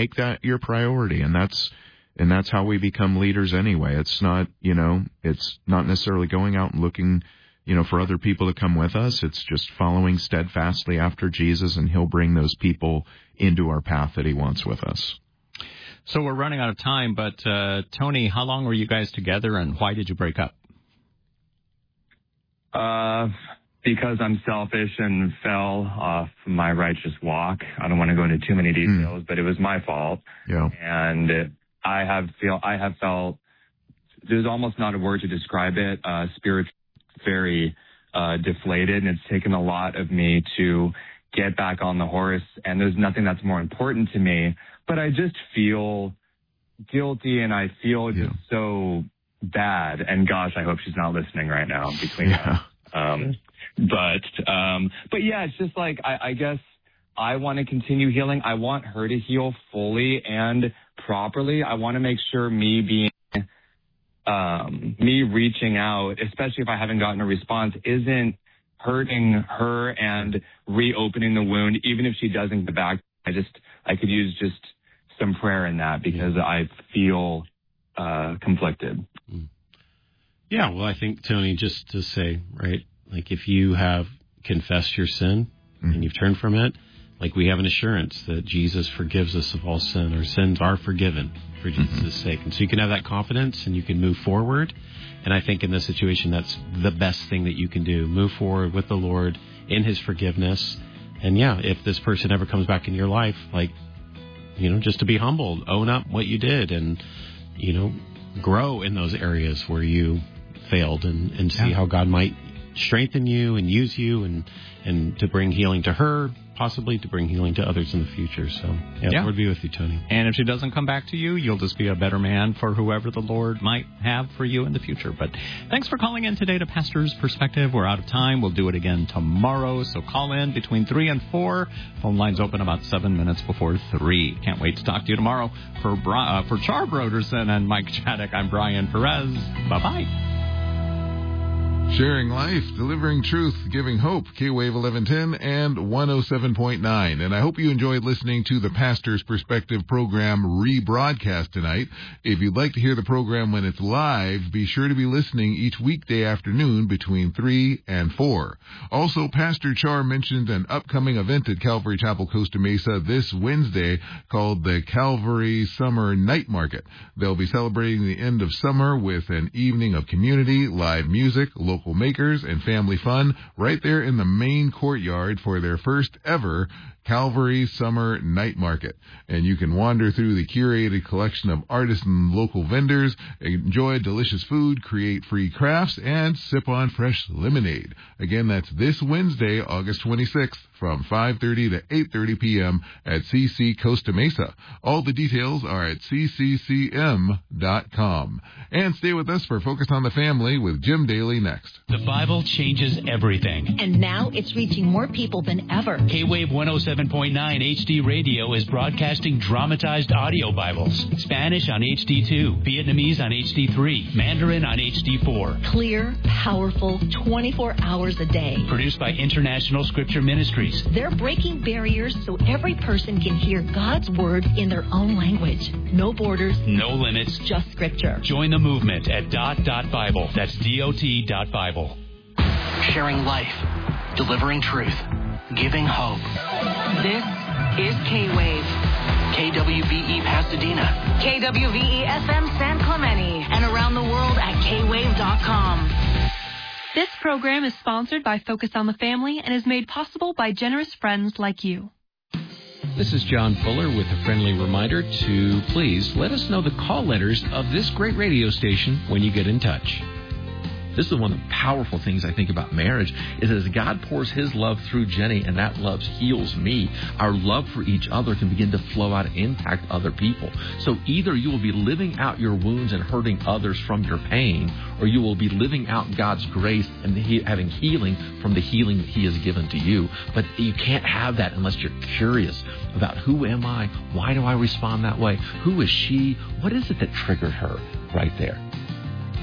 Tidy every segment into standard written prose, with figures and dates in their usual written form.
make that your priority, and that's how we become leaders anyway. It's not, it's not necessarily going out and looking, for other people to come with us. It's just following steadfastly after Jesus, and he'll bring those people into our path that he wants with us. So we're running out of time, but Tony, how long were you guys together, and why did you break up? Because I'm selfish and fell off my righteous walk. I don't want to go into too many details, but it was my fault. Yeah. And I have felt, there's almost not a word to describe it, spiritually very deflated, and it's taken a lot of me to get back on the horse, and there's nothing that's more important to me, but I just feel guilty, and I feel just so bad, and gosh, I hope she's not listening right now between us. But yeah, it's just like, I guess I want to continue healing. I want her to heal fully and properly. I want to make sure me reaching out, especially if I haven't gotten a response, isn't hurting her and reopening the wound. Even if she doesn't get back, I could use just some prayer in that, because I feel conflicted. Yeah, well, I think, Tony, just to say, right, like if you have confessed your sin and you've turned from it, like we have an assurance that Jesus forgives us of all sin. Our sins are forgiven for Jesus' sake. And so you can have that confidence and you can move forward. And I think in this situation, that's the best thing that you can do. Move forward with the Lord in his forgiveness. And yeah, if this person ever comes back in your life, like, just to be humbled, own up what you did, and, grow in those areas where you failed, and see how God might strengthen you and use you and to bring healing to her, possibly to bring healing to others in the future. So, Lord be with you, Tony. And if she doesn't come back to you, you'll just be a better man for whoever the Lord might have for you in the future. But thanks for calling in today to Pastor's Perspective. We're out of time. We'll do it again tomorrow. So call in between 3 and 4. Phone lines open about 7 minutes before 3. Can't wait to talk to you tomorrow. For Char Broderson and Mike Chaddock, I'm Brian Perez. Bye-bye. Sharing life, delivering truth, giving hope, K-Wave 1110 and 107.9. And I hope you enjoyed listening to the Pastor's Perspective program rebroadcast tonight. If you'd like to hear the program when it's live, be sure to be listening each weekday afternoon between 3 and 4. Also, Pastor Char mentioned an upcoming event at Calvary Chapel, Costa Mesa this Wednesday called the Calvary Summer Night Market. They'll be celebrating the end of summer with an evening of community, live music, local makers, and family fun right there in the main courtyard for their first ever Calvary Summer Night Market. And you can wander through the curated collection of artists and local vendors, enjoy delicious food, create free crafts, and sip on fresh lemonade. Again, that's this Wednesday, August 26th, from 5:30 to 8:30 p.m. at CC Costa Mesa. All the details are at cccm.com. And stay with us for Focus on the Family with Jim Daly next. The Bible changes everything. And now it's reaching more people than ever. K-Wave 107.9 HD Radio is broadcasting dramatized audio Bibles. Spanish on HD2, Vietnamese on HD3, Mandarin on HD4. Clear, powerful, 24 hours a day. Produced by International Scripture Ministries. They're breaking barriers so every person can hear God's Word in their own language. No borders. No limits. Just Scripture. Join the movement at .Bible. That's DOT.Bible. Sharing life. Delivering truth. Giving hope. This is K-Wave. KWVE Pasadena. KWVE FM San Clemente. And around the world at kwave.com. This program is sponsored by Focus on the Family and is made possible by generous friends like you. This is John Fuller with a friendly reminder to please let us know the call letters of this great radio station when you get in touch. This is one of the powerful things I think about marriage is as God pours his love through Jenny and that love heals me, our love for each other can begin to flow out and impact other people. So either you will be living out your wounds and hurting others from your pain, or you will be living out God's grace and having healing from the healing that he has given to you. But you can't have that unless you're curious about who am I? Why do I respond that way? Who is she? What is it that triggered her right there?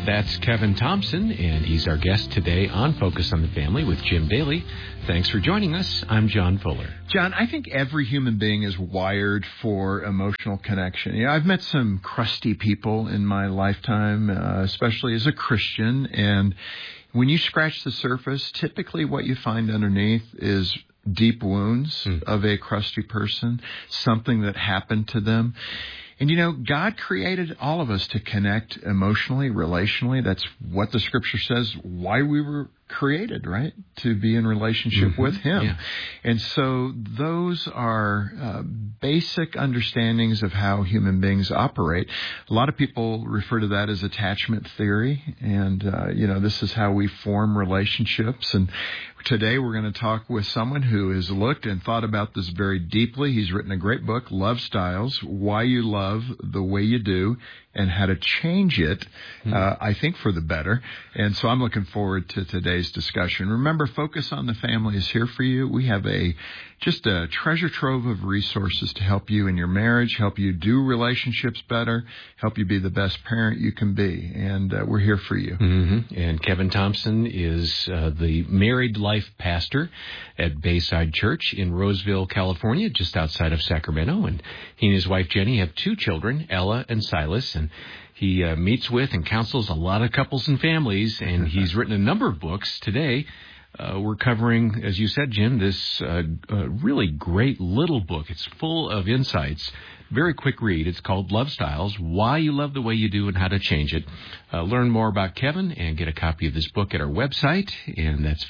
That's Kevin Thompson, and he's our guest today on Focus on the Family with Jim Daly. Thanks for joining us. I'm John Fuller. John, I think every human being is wired for emotional connection. You know, I've met some crusty people in my lifetime, especially as a Christian, and when you scratch the surface, typically what you find underneath is deep wounds of a crusty person, something that happened to them. And, you know, God created all of us to connect emotionally, relationally. That's what the Scripture says, why we were created, right? To be in relationship with Him. Yeah. And so those are basic understandings of how human beings operate. A lot of people refer to that as attachment theory. And, you know, this is how we form relationships. And today we're going to talk with someone who has looked and thought about this very deeply. He's written a great book, Love Styles, Why You Love the Way You Do, and How to Change It, I think, for the better. And so I'm looking forward to today's discussion. Remember, Focus on the Family is here for you. We have just a treasure trove of resources to help you in your marriage, help you do relationships better, help you be the best parent you can be. And we're here for you. And Kevin Thompson is the married life pastor at Bayside Church in Roseville, California, just outside of Sacramento. And he and his wife, Jenny, have 2 children, Ella and Silas. And he meets with and counsels a lot of couples and families. And he's written a number of books. Today, we're covering, as you said, Jim, this really great little book. It's full of insights. Very quick read. It's called Love Styles, Why You Love the Way You Do and How to Change It. Learn more about Kevin and get a copy of this book at our website, and that's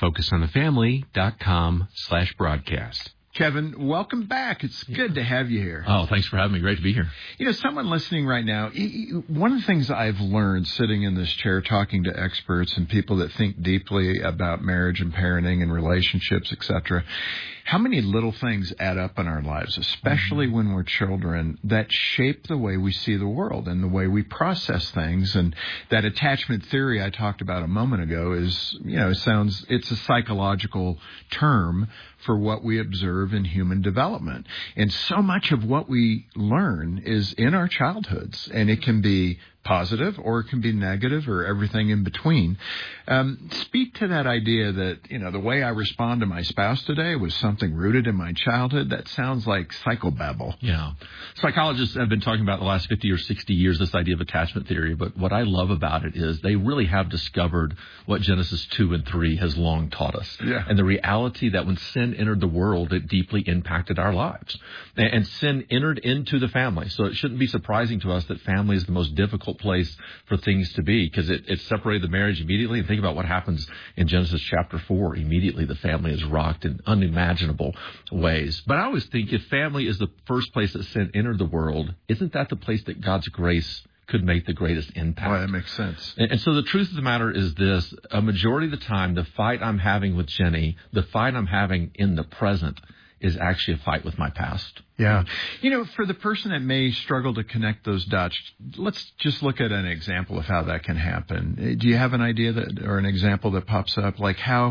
focusonthefamily.com/broadcast. Kevin, welcome back. It's good to have you here. Oh, thanks for having me. Great to be here. You know, someone listening right now, one of the things I've learned sitting in this chair talking to experts and people that think deeply about marriage and parenting and relationships, etc., how many little things add up in our lives, especially when we're children, that shape the way we see the world and the way we process things. And that attachment theory I talked about a moment ago is, you know, it's a psychological term for what we observe in human development. And so much of what we learn is in our childhoods, and it can be positive or it can be negative or everything in between. Speak to that idea that, you know, the way I respond to my spouse today was something rooted in my childhood. That sounds like psychobabble. Yeah. Psychologists have been talking about the last 50 or 60 years this idea of attachment theory, but what I love about it is they really have discovered what Genesis 2 and 3 has long taught us. Yeah. And the reality that when sin entered the world, it deeply impacted our lives. And sin entered into the family. So it shouldn't be surprising to us that family is the most difficult place for things to be, because it separated the marriage immediately. And think about what happens in Genesis chapter 4. Immediately the family is rocked in unimaginable ways. But I always think if family is the first place that sin entered the world, isn't that the place that God's grace could make the greatest impact? Well, that makes sense. And so the truth of the matter is this: a majority of the time, the fight I'm having with Jenny, the fight I'm having in the present, is actually a fight with my past. Yeah. You know, for the person that may struggle to connect those dots, let's just look at an example of how that can happen. Do you have an idea or an example that pops up? Like how,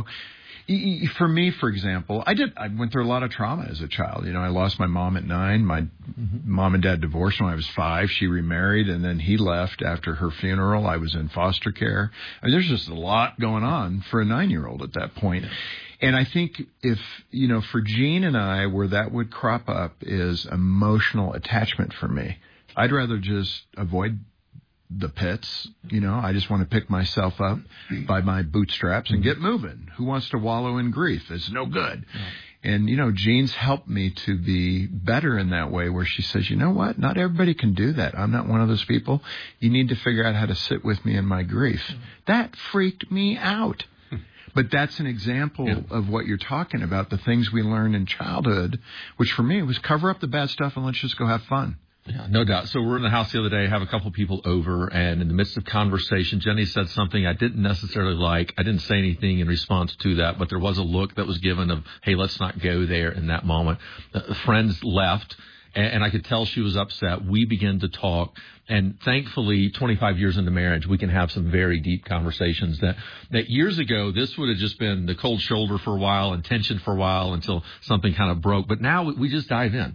for me, for example, I went through a lot of trauma as a child. You know, I lost my mom at 9. My mom and dad divorced when I was 5. She remarried, and then he left after her funeral. I was in foster care. I mean, there's just a lot going on for a 9-year-old at that point. And I think if, you know, for Gene and I, where that would crop up is emotional attachment for me. I'd rather just avoid the pits. You know, I just want to pick myself up by my bootstraps and get moving. Who wants to wallow in grief? It's no good. Yeah. And, you know, Jean's helped me to be better in that way, where she says, you know what? Not everybody can do that. I'm not one of those people. You need to figure out how to sit with me in my grief. That freaked me out. But that's an example of what you're talking about, the things we learn in childhood, which for me was cover up the bad stuff and let's just go have fun. Yeah, no doubt. So we're in the house the other day, have a couple of people over, and in the midst of conversation, Jenny said something I didn't necessarily like. I didn't say anything in response to that, but there was a look that was given of, hey, let's not go there in that moment. Friends left, and I could tell she was upset. We began to talk, and thankfully, 25 years into marriage, we can have some very deep conversations that years ago, this would have just been the cold shoulder for a while and tension for a while until something kind of broke. But now we just dive in.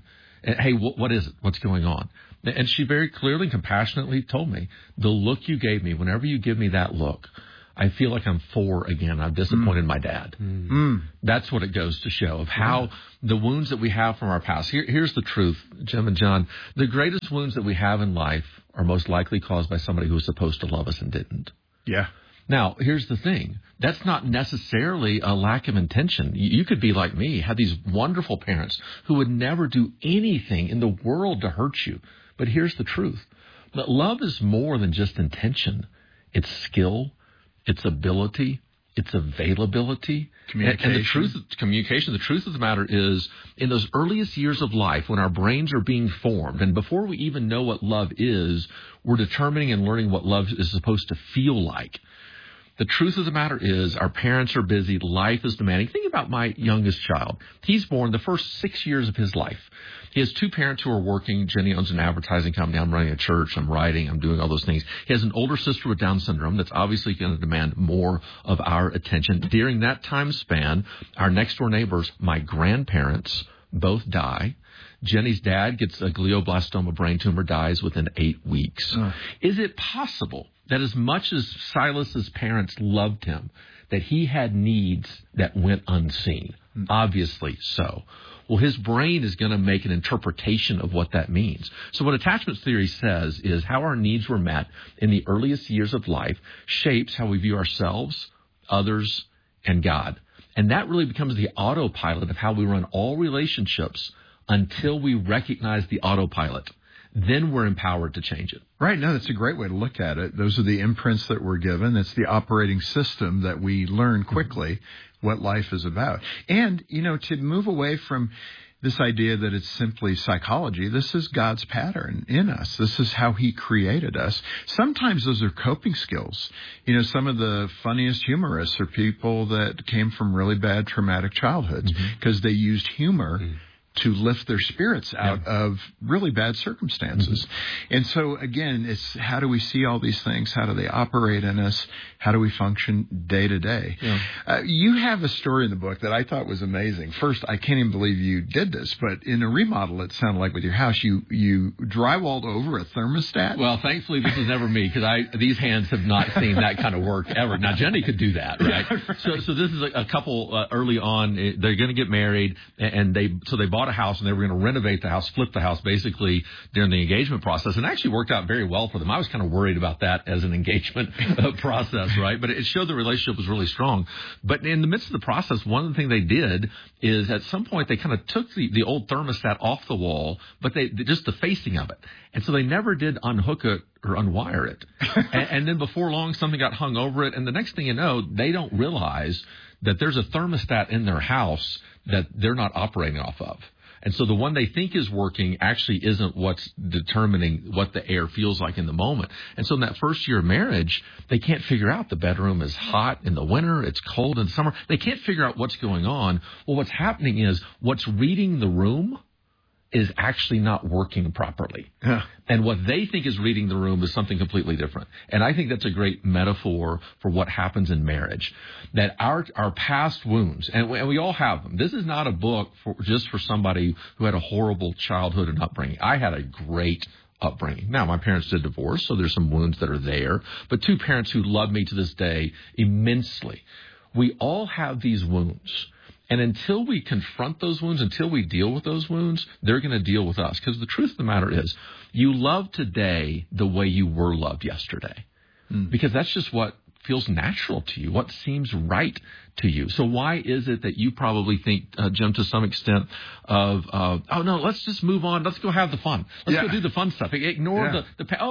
Hey, what is it? What's going on? And she very clearly and compassionately told me, the look you gave me, whenever you give me that look, I feel like I'm 4 again. I've disappointed my dad. That's what it goes to show of how the wounds that we have from our past. Here's the truth, Jim and John. The greatest wounds that we have in life are most likely caused by somebody who was supposed to love us and didn't. Yeah. Now, here's the thing. That's not necessarily a lack of intention. You could be like me, have these wonderful parents who would never do anything in the world to hurt you. But here's the truth. That love is more than just intention. It's skill. It's ability, it's availability, communication. And the truth of the matter is, in those earliest years of life, when our brains are being formed, and before we even know what love is, we're determining and learning what love is supposed to feel like. The truth of the matter is, our parents are busy. Life is demanding. Think about my youngest child. He's born the first 6 years of his life. He has 2 parents who are working. Jenny owns an advertising company. I'm running a church. I'm writing. I'm doing all those things. He has an older sister with Down syndrome that's obviously going to demand more of our attention. During that time span, our next-door neighbors, my grandparents, both die. Jenny's dad gets a glioblastoma brain tumor, dies within 8 weeks. Is it possible that as much as Silas's parents loved him, that he had needs that went unseen? Obviously so. Well, his brain is going to make an interpretation of what that means. So what attachment theory says is how our needs were met in the earliest years of life shapes how we view ourselves, others, and God. And that really becomes the autopilot of how we run all relationships until we recognize the autopilot. Then we're empowered to change it. Right. No, that's a great way to look at it. Those are the imprints that we're given. That's the operating system that we learn quickly what life is about. And, to move away from this idea that it's simply psychology, this is God's pattern in us. This is how he created us. Sometimes those are coping skills. Some of the funniest humorists are people that came from really bad traumatic childhoods because they used humor to lift their spirits out of really bad circumstances. And so, again, it's how do we see all these things? How do they operate in us? How do we function day to day? You have a story in the book that I thought was amazing. First, I can't even believe you did this, but in a remodel, it sounded like with your house, you drywalled over a thermostat. Well, thankfully, this was never me because these hands have not seen that kind of work ever. Now, Jenny could do that, right? So this is a couple early on. They're going to get married, and they bought a house, and they were going to renovate the house, flip the house, basically during the engagement process, and it actually worked out very well for them. I was kind of worried about that as an engagement process, right? But it showed the relationship was really strong. But in the midst of the process, one of the things they did is at some point they kind of took the old thermostat off the wall, but they just the facing of it, and so they never did unhook it or unwire it. and then before long, something got hung over it, and the next thing you know, they don't realize that there's a thermostat in their house that they're not operating off of. And so the one they think is working actually isn't what's determining what the air feels like in the moment. And so in that first year of marriage, they can't figure out the bedroom is hot in the winter, it's cold in the summer. They can't figure out what's going on. Well, what's happening is what's reading the room is actually not working properly. And what they think is reading the room is something completely different. And I think that's a great metaphor for what happens in marriage. That our past wounds, and we all have them. This is not a book just for somebody who had a horrible childhood and upbringing. I had a great upbringing. Now, my parents did divorce, so there's some wounds that are there. But 2 parents who love me to this day immensely. We all have these wounds. And until we confront those wounds, until we deal with those wounds, they're going to deal with us. Because the truth of the matter is, you love today the way you were loved yesterday. Because that's just what feels natural to you, what seems right to you. So why is it that you probably think, Jim, to some extent of, oh, no, let's just move on. Let's go have the fun. Let's go do the fun stuff. Ignore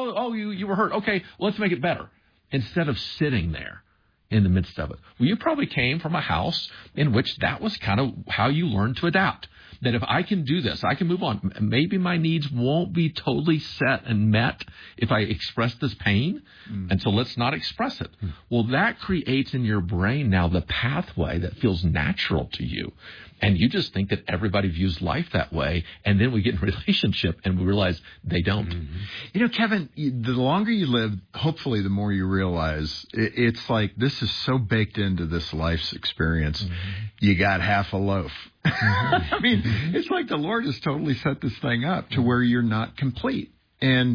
you were hurt. Okay, well, let's make it better. Instead of sitting there in the midst of it. Well, you probably came from a house in which that was kind of how you learned to adapt. That if I can do this, I can move on. Maybe my needs won't be totally set and met if I express this pain, and so let's not express it. Well, that creates in your brain now the pathway that feels natural to you. And you just think that everybody views life that way, and then we get in a relationship and we realize they don't. Kevin, the longer you live, hopefully the more you realize it's like this is so baked into this life's experience. You got half a loaf. I mean, it's like the Lord has totally set this thing up to where you're not complete. And,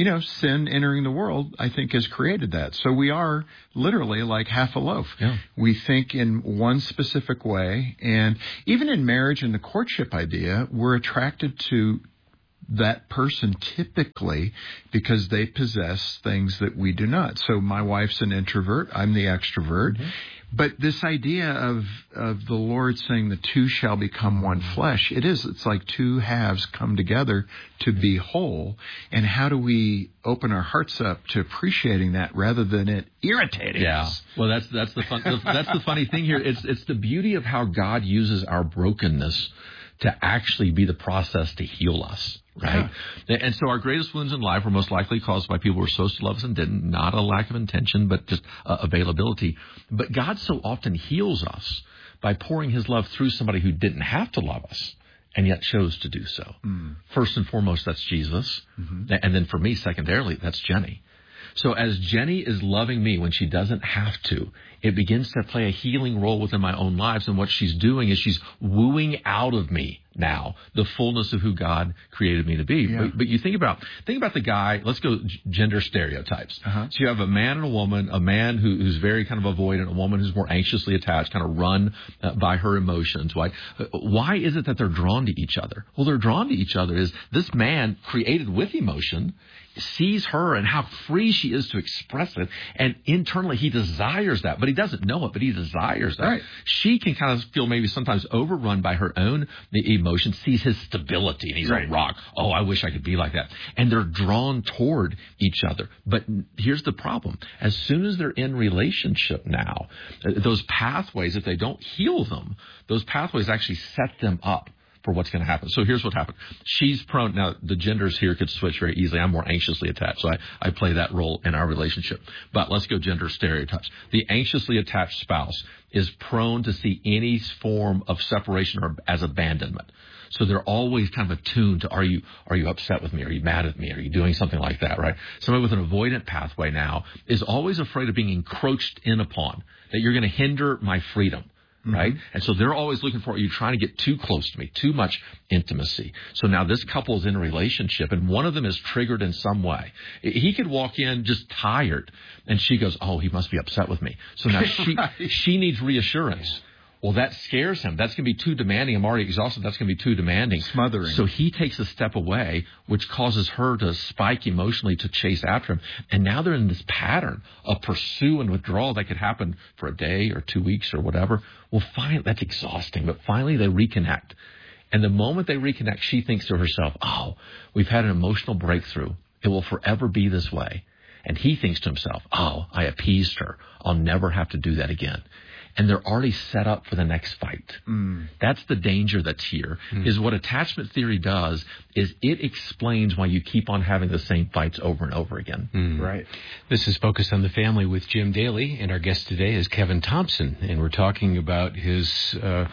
sin entering the world, I think, has created that. So we are literally like half a loaf. Yeah. We think in one specific way. And even in marriage and the courtship idea, we're attracted to that person typically because they possess things that we do not. So my wife's an introvert. I'm the extrovert. Mm-hmm. But this idea of the Lord saying the two shall become one flesh, it's like two halves come together to be whole. And how do we open our hearts up to appreciating that rather than it irritating us? Well, that's the fun, that's the funny thing here. It's the beauty of how God uses our brokenness to actually be the process to heal us, right? Yeah. And so our greatest wounds in life were most likely caused by people who were supposed to love us and didn't, not a lack of intention, but just availability. But God so often heals us by pouring his love through somebody who didn't have to love us and yet chose to do so. First and foremost, that's Jesus. Mm-hmm. And then for me, secondarily, that's Jenny. So as Jenny is loving me when she doesn't have to, it begins to play a healing role within my own lives. And what she's doing is she's wooing out of me now the fullness of who God created me to be. Yeah. But you think about the guy. Let's go gender stereotypes. Uh-huh. So you have a man and a woman, a man who's very kind of avoidant, a woman who's more anxiously attached, kind of run by her emotions. Why is it that they're drawn to each other? Well, they're drawn to each other is this man created with emotion sees her and how free she is to express it, and internally he desires that, but he doesn't know it, but he desires that. Right. She can kind of feel maybe sometimes overrun by her own emotion, sees his stability, and he's a rock. Oh, I wish I could be like that. And they're drawn toward each other. But here's the problem. As soon as they're in relationship now, those pathways, if they don't heal them, those pathways actually set them up for what's going to happen. So here's what happened. She's prone, now the genders here could switch very easily. I'm more anxiously attached, so I play that role in our relationship. But let's go gender stereotypes. The anxiously attached spouse is prone to see any form of separation or as abandonment. So they're always kind of attuned to, are you upset with me? Are you mad at me? Are you doing something like that, right? Somebody with an avoidant pathway now is always afraid of being encroached in upon, that you're going to hinder my freedom. Right? Mm-hmm. And so they're always looking for, are you trying to get too close to me, too much intimacy? So now this couple is in a relationship and one of them is triggered in some way. He could walk in just tired and she goes, oh, he must be upset with me. So now she needs reassurance. Yeah. Well, that scares him. That's going to be too demanding. I'm already exhausted. That's going to be too demanding. Smothering. So he takes a step away, which causes her to spike emotionally to chase after him. And now they're in this pattern of pursue and withdrawal that could happen for a day or 2 weeks or whatever. Well, fine, that's exhausting. But finally they reconnect. And the moment they reconnect, she thinks to herself, oh, we've had an emotional breakthrough. It will forever be this way. And he thinks to himself, oh, I appeased her. I'll never have to do that again. And they're already set up for the next fight. That's the danger that's here, is what attachment theory does is it explains why you keep on having the same fights over and over again. Right. This is Focus on the Family with Jim Daly, and our guest today is Kevin Thompson, and we're talking about his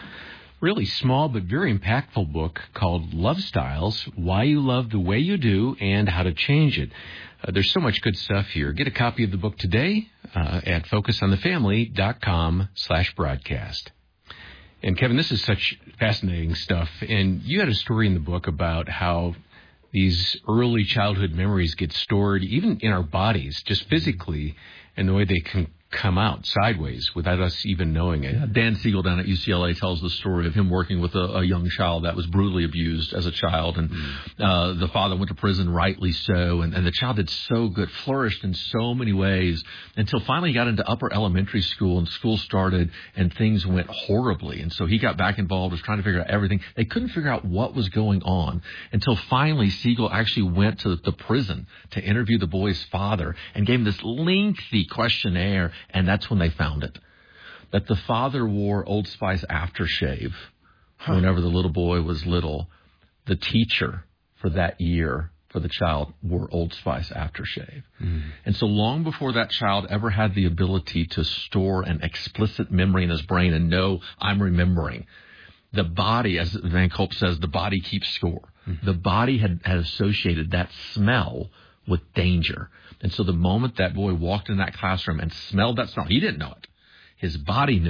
really small but very impactful book called Love Styles, Why You Love the Way You Do and How to Change It. There's so much good stuff here. Get a copy of the book today at focusonthefamily.com/broadcast. And Kevin, this is such fascinating stuff. And you had a story in the book about how these early childhood memories get stored even in our bodies, just physically, and the way they can come out sideways without us even knowing it. Yeah, Dan Siegel down at UCLA tells the story of him working with a young child that was brutally abused as a child, and the father went to prison, rightly so, and the child did so good, flourished in so many ways, until finally he got into upper elementary school, and school started, and things went horribly, and so he got back involved, was trying to figure out everything. They couldn't figure out what was going on, until finally Siegel actually went to the prison to interview the boy's father, and gave him this lengthy questionnaire. And that's when they found it, that the father wore Old Spice aftershave whenever the little boy was little. The teacher for that year for the child wore Old Spice aftershave. And so long before that child ever had the ability to store an explicit memory in his brain and know I'm remembering, the body, as Van Culp says, the body keeps score. The body had associated that smell with danger. And so the moment that boy walked in that classroom and smelled that smell, he didn't know it. His body knew it.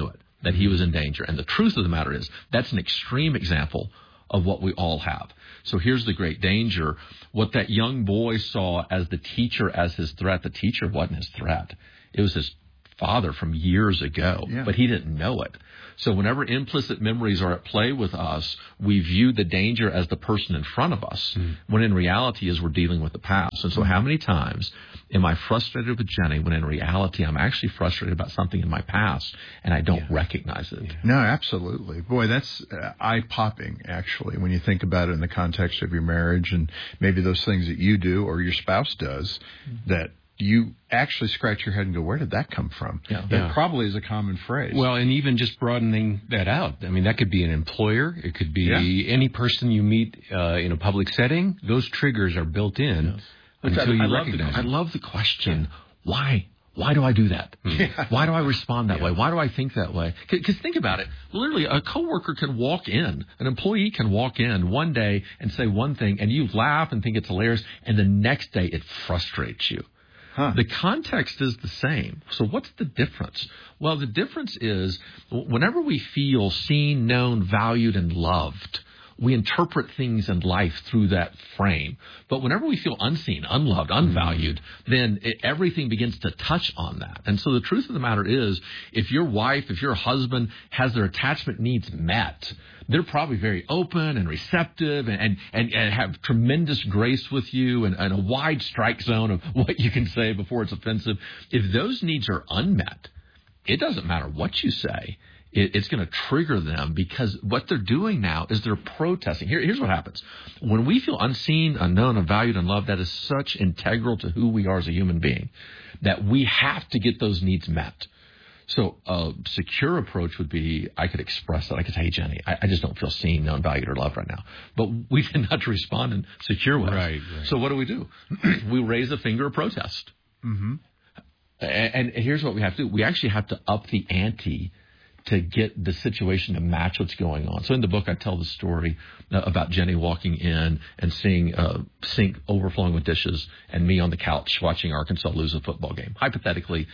that he was in danger. And the truth of the matter is, that's an extreme example of what we all have. So here's the great danger. What that young boy saw as the teacher as his threat, the teacher wasn't his threat. It was his father from years ago, but he didn't know it. So whenever implicit memories are at play with us, we view the danger as the person in front of us, when in reality is we're dealing with the past. And so how many times am I frustrated with Jenny when in reality I'm actually frustrated about something in my past and I don't recognize it? No, absolutely. Boy, that's eye-popping, actually, when you think about it in the context of your marriage and maybe those things that you do or your spouse does that you actually scratch your head and go, where did that come from? That probably is a common phrase. Well, and even just broadening that out. I mean, that could be an employer. It could be any person you meet in a public setting. Those triggers are built in until you recognize them. I love the question, why? Why do I do that? Why do I respond that way? Why do I think that way? Because think about it. Literally, a coworker can walk in, an employee can walk in one day and say one thing, and you laugh and think it's hilarious, and the next day it frustrates you. The context is the same. So what's the difference? Well, the difference is whenever we feel seen, known, valued, and loved, we interpret things in life through that frame. But whenever we feel unseen, unloved, unvalued, then everything begins to touch on that. And so the truth of the matter is, if your wife, if your husband has their attachment needs met, they're probably very open and receptive and have tremendous grace with you and a wide strike zone of what you can say before it's offensive. If those needs are unmet, it doesn't matter what you say. It's going to trigger them because what they're doing now is they're protesting. Here's what happens. When we feel unseen, unknown, unvalued, unloved, that is such integral to who we are as a human being that we have to get those needs met. So a secure approach would be, I could express that. I could say, hey, Jenny, I just don't feel seen, known, valued, or loved right now. But we tend not to respond in secure ways. Right. So what do? We raise a finger of protest. And here's what we have to do. We actually have to up the ante to get the situation to match what's going on. So in the book, I tell the story about Jenny walking in and seeing a sink overflowing with dishes and me on the couch watching Arkansas lose a football game. Hypothetically,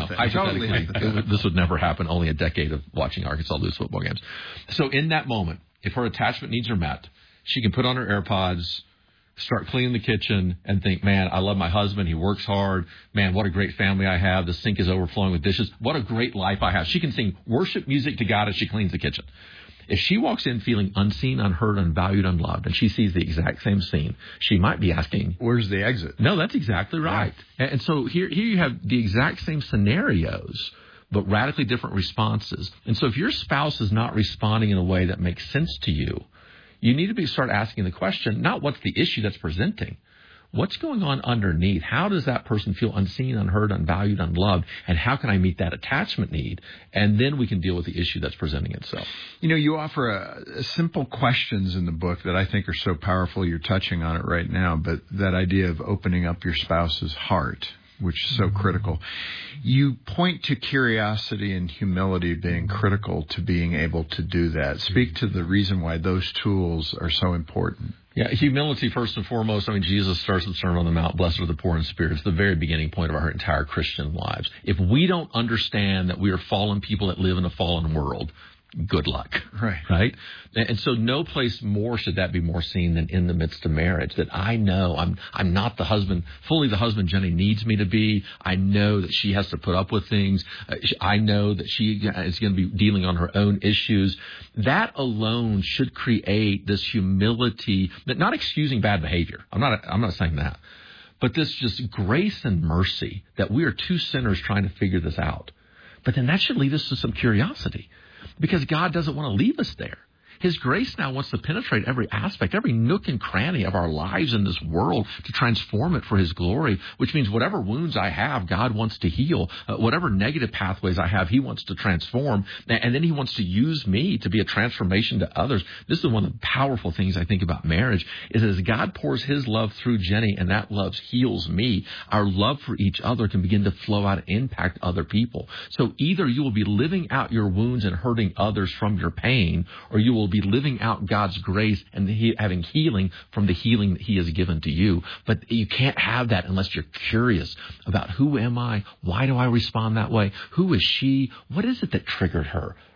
this would never happen, only a decade of watching Arkansas lose football games. So in that moment, if her attachment needs are met, she can put on her AirPods, start cleaning the kitchen and think, man, I love my husband. He works hard. Man, what a great family I have. The sink is overflowing with dishes. What a great life I have. She can sing worship music to God as she cleans the kitchen. If she walks in feeling unseen, unheard, unvalued, unloved, and she sees the exact same scene, she might be asking, where's the exit? No, that's exactly right. And so here you have the exact same scenarios, but radically different responses. And so if your spouse is not responding in a way that makes sense to you, you need to start asking the question, not what's the issue that's presenting, what's going on underneath? How does that person feel unseen, unheard, unvalued, unloved? And how can I meet that attachment need? And then we can deal with the issue that's presenting itself. You know, you offer simple questions in the book that I think are so powerful. You're touching on it right now, but that idea of opening up your spouse's heart, which is so critical. You point to curiosity and humility being critical to being able to do that. Speak to the reason why those tools are so important. Yeah, humility first and foremost. I mean, Jesus starts the Sermon on the Mount, blessed are the poor in spirit. It's the very beginning point of our entire Christian lives. If we don't understand that we are fallen people that live in a fallen world, good luck. Right? And so no place more should that be more seen than in the midst of marriage, that I know I'm not the husband, fully the husband Jenny needs me to be. I know that she has to put up with things. I know that she is going to be dealing on her own issues. That alone should create this humility, that not excusing bad behavior. I'm not saying that. But this just grace and mercy that we are two sinners trying to figure this out. But then that should lead us to some curiosity. Because God doesn't want to leave us there. His grace now wants to penetrate every aspect, every nook and cranny of our lives in this world to transform it for His glory, which means whatever wounds I have, God wants to heal. Whatever negative pathways I have, He wants to transform. And then He wants to use me to be a transformation to others. This is one of the powerful things I think about marriage, is as God pours His love through Jenny and that love heals me, our love for each other can begin to flow out and impact other people. So either you will be living out your wounds and hurting others from your pain, or you will be living out God's grace and having healing from the healing that He has given to you. But you can't have that unless you're curious about who am I? Why do I respond that way? Who is she? What is it that triggered her?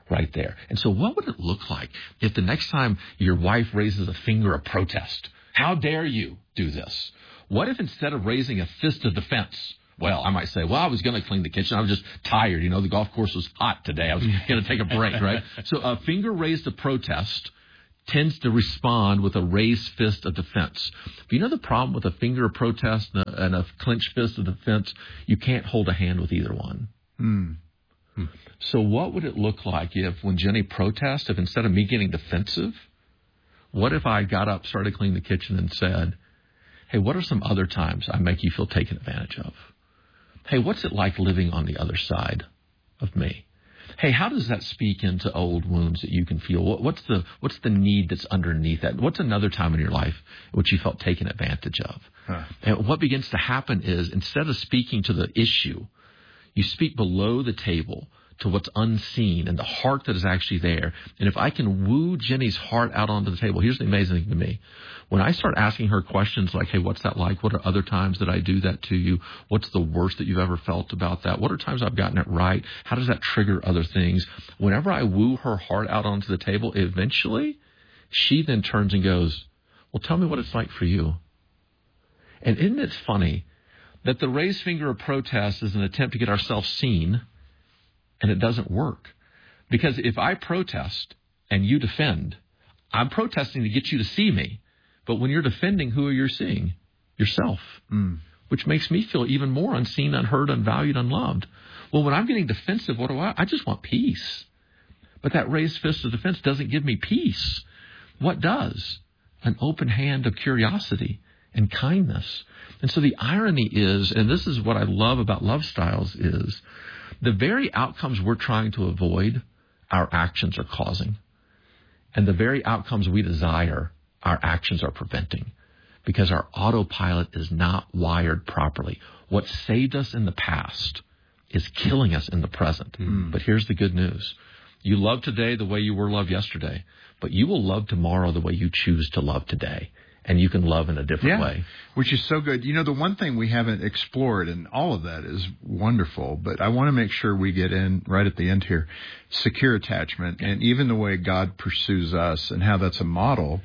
right there. And so what would it look like if the next time your wife raises a finger of protest, how dare you do this? What if instead of raising a fist of defense, well, I might say, well, I was going to clean the kitchen. I was just tired. You know, the golf course was hot today. I was going to take a break, right? So a finger raised of protest tends to respond with a raised fist of defense. But you know the problem with a finger of protest and a clenched fist of defense? You can't hold a hand with either one. So what would it look like if when Jenny protests, if instead of me getting defensive, what if I got up, started cleaning the kitchen and said, hey, what are some other times I make you feel taken advantage of? Hey, what's it like living on the other side of me? Hey, how does that speak into old wounds that you can feel? What's the need that's underneath that? What's another time in your life in which you felt taken advantage of? And what begins to happen is instead of speaking to the issue, you speak below the table to what's unseen and the heart that is actually there. And if I can woo Jenny's heart out onto the table, here's the amazing thing to me. When I start asking her questions like, hey, what's that like? What are other times that I do that to you? What's the worst that you've ever felt about that? What are times I've gotten it right? How does that trigger other things? Whenever I woo her heart out onto the table, eventually she then turns and goes, well, tell me what it's like for you. And isn't it funny that the raised finger of protest is an attempt to get ourselves seen, and it doesn't work? Because if I protest and you defend, I'm protesting to get you to see me. But when you're defending, who are you seeing? Yourself, which makes me feel even more unseen, unheard, unvalued, unloved. Well, when I'm getting defensive, what do I just want peace. But that raised fist of defense doesn't give me peace. What does? An open hand of curiosity and kindness. And so the irony is, and this is what I love about love styles, is the very outcomes we're trying to avoid, our actions are causing. And the very outcomes we desire, our actions are preventing. Because our autopilot is not wired properly. What saved us in the past is killing us in the present. But here's the good news. You love today the way you were loved yesterday, but you will love tomorrow the way you choose to love today. And you can love in a different way. Which is so good. You know, the one thing we haven't explored, and all of that is wonderful, but I want to make sure we get in right at the end here, secure attachment, and even the way God pursues us and how that's a model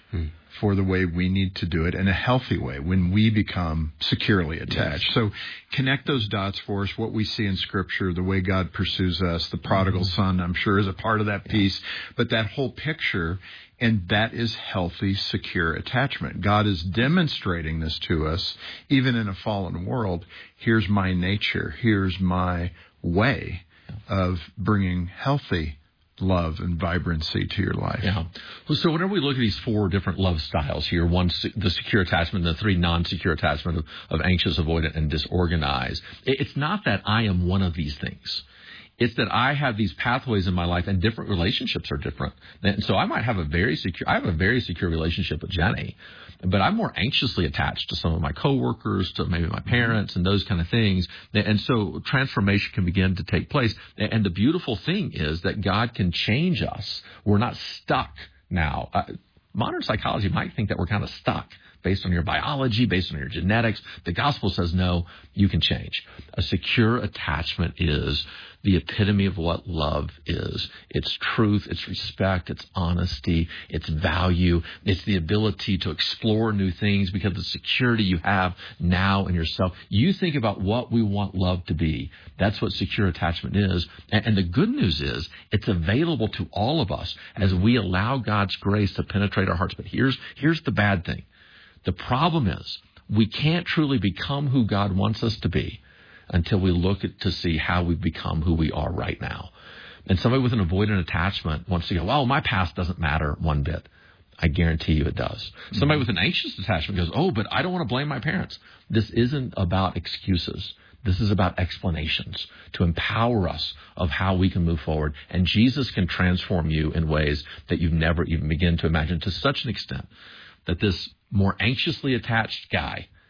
for the way we need to do it in a healthy way when we become securely attached. So connect those dots for us, what we see in Scripture, the way God pursues us, the prodigal son, I'm sure, is a part of that piece, but that whole picture. And that is healthy, secure attachment. God is demonstrating this to us, even in a fallen world. Here's my nature. Here's my way of bringing healthy love and vibrancy to your life. So whenever we look at these four different love styles here, one, the secure attachment, the three non-secure attachment of anxious, avoidant, and disorganized, it's not that I am one of these things. It's that I have these pathways in my life, and different relationships are different. And so I might have a very secure relationship with Jenny, but I'm more anxiously attached to some of my coworkers, to maybe my parents, and those kind of things. And so transformation can begin to take place. And the beautiful thing is that God can change us. We're not stuck now. Modern psychology might think that we're kind of stuck based on your biology, based on your genetics. The gospel says, no, you can change. A secure attachment is the epitome of what love is. It's truth, it's respect, it's honesty, it's value. It's the ability to explore new things because of the security you have now in yourself. You think about what we want love to be. That's what secure attachment is. And the good news is it's available to all of us as we allow God's grace to penetrate our hearts. But here's the bad thing. The problem is we can't truly become who God wants us to be until we look to see how we've become who we are right now. And somebody with an avoidant attachment wants to go, well, my past doesn't matter one bit. I guarantee you it does. Somebody with an anxious attachment goes, oh, but I don't want to blame my parents. This isn't about excuses. This is about explanations to empower us of how we can move forward. And Jesus can transform you in ways that you've never even begun to imagine, to such an extent that this more anxiously attached guy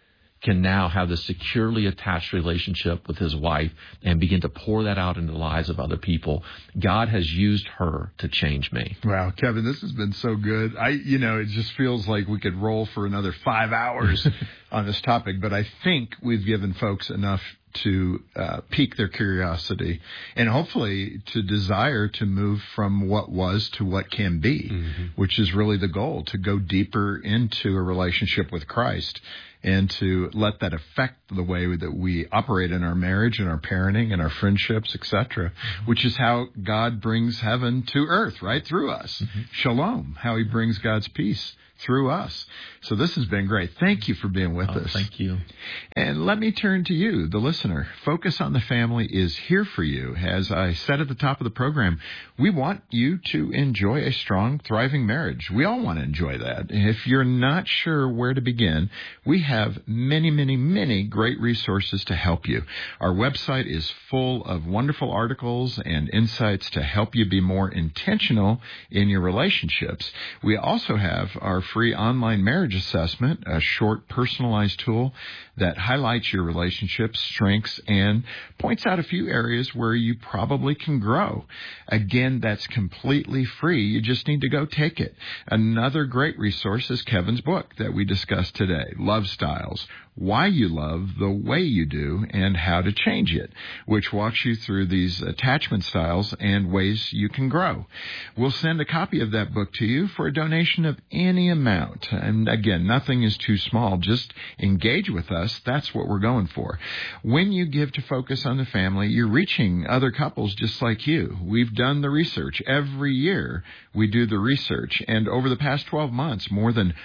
can now have this securely attached relationship with his wife and begin to pour that out into the lives of other people. God has used her to change me. Wow, Kevin, this has been so good. It just feels like we could roll for another 5 hours on this topic, but I think we've given folks enough to pique their curiosity and hopefully to desire to move from what was to what can be, which is really the goal, to go deeper into a relationship with Christ and to let that affect the way that we operate in our marriage and our parenting and our friendships, etc., which is how God brings heaven to earth, right, through us. Shalom, how he brings God's peace through us. So this has been great. Thank you for being with us. Thank you. And let me turn to you, the listener. Focus on the Family is here for you. As I said at the top of the program, we want you to enjoy a strong, thriving marriage. We all want to enjoy that. If you're not sure where to begin, we have many, many, many great resources to help you. Our website is full of wonderful articles and insights to help you be more intentional in your relationships. We also have our free online marriage assessment, a short personalized tool that highlights your relationship's strengths and points out a few areas where you probably can grow. Again, that's completely free. You just need to go take it. Another great resource is Kevin's book that we discussed today, Love Styles, Why You Love the Way You Do and How to Change It, which walks you through these attachment styles and ways you can grow. We'll send a copy of that book to you for a donation of any amount. And again, nothing is too small. Just engage with us. That's what we're going for. When you give to Focus on the Family, you're reaching other couples just like you. We've done the research. Every year we do the research. And over the past 12 months, more than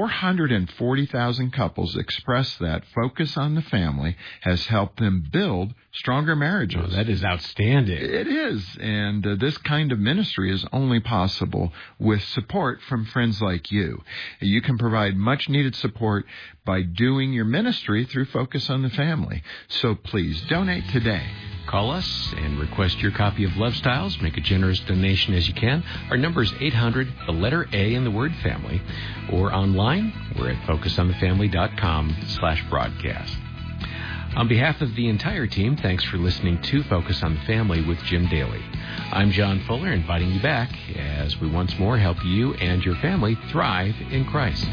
440,000 couples express that Focus on the Family has helped them build stronger marriages. Oh, that is outstanding. It is. And this kind of ministry is only possible with support from friends like you. You can provide much needed support by doing your ministry through Focus on the Family. So please donate today. Call us and request your copy of Love Styles. Make a generous donation as you can. Our number is 800, the letter A in the word family. Or online, we're at focusonthefamily.com/broadcast. On behalf of the entire team, thanks for listening to Focus on the Family with Jim Daly. I'm John Fuller, inviting you back as we once more help you and your family thrive in Christ.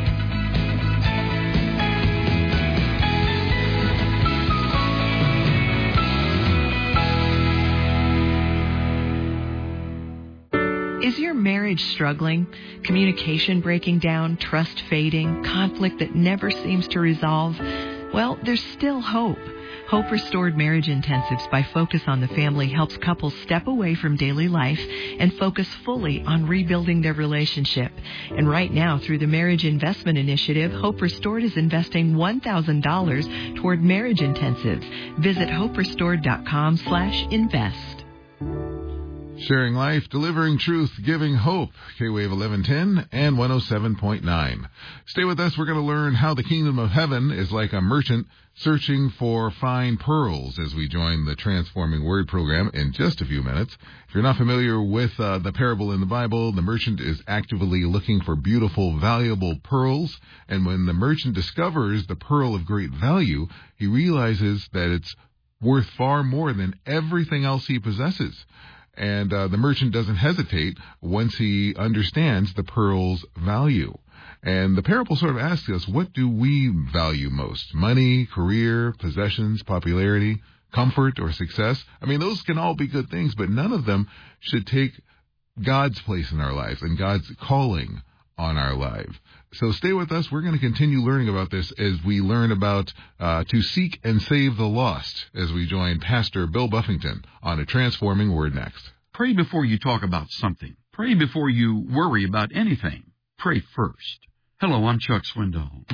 Is your marriage struggling? Communication breaking down, trust fading, conflict that never seems to resolve? Well, there's still hope. Hope Restored Marriage Intensives by Focus on the Family helps couples step away from daily life and focus fully on rebuilding their relationship. And right now, through the Marriage Investment Initiative, Hope Restored is investing $1,000 toward marriage intensives. Visit hoperestored.com/invest. Sharing life, delivering truth, giving hope. K-Wave 1110 and 107.9. Stay with us. We're going to learn how the kingdom of heaven is like a merchant searching for fine pearls as we join the Transforming Word program in just a few minutes. If you're not familiar with the parable in the Bible, the merchant is actively looking for beautiful, valuable pearls. And when the merchant discovers the pearl of great value, he realizes that it's worth far more than everything else he possesses. And the merchant doesn't hesitate once he understands the pearl's value. And the parable sort of asks us, what do we value most? Money, career, possessions, popularity, comfort, or success? I mean, those can all be good things, but none of them should take God's place in our lives and God's calling on our life. So stay with us. We're going to continue learning about this as we learn about to seek and save the lost as we join Pastor Bill Buffington on A Transforming Word next. Pray before you talk about something. Pray before you worry about anything. Pray first. Hello, I'm Chuck Swindoll.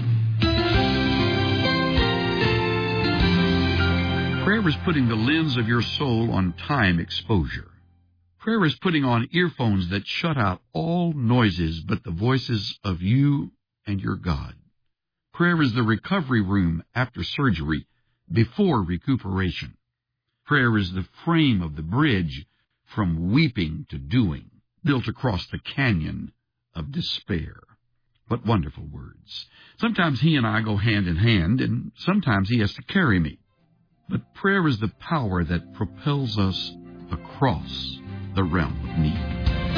Prayer is putting the lens of your soul on time exposure. Prayer is putting on earphones that shut out all noises but the voices of you and your God. Prayer is the recovery room after surgery, before recuperation. Prayer is the frame of the bridge from weeping to doing, built across the canyon of despair. but wonderful words. Sometimes he and I go hand in hand, and sometimes he has to carry me. But prayer is the power that propels us across the realm of need.